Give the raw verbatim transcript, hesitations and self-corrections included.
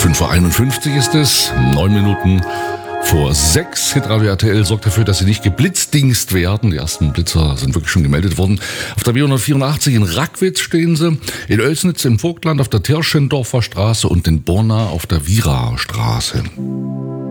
fünf Uhr einundfünfzig ist es, neun Minuten vor sechs. Hitradio R T L sorgt dafür, dass Sie nicht geblitzdingst werden. Die ersten Blitzer sind wirklich schon gemeldet worden. Auf der B hundertvierundachtzig in Rackwitz stehen sie, in Oelsnitz im Vogtland auf der Tirschendorfer Straße und in Borna auf der Wieraer Straße.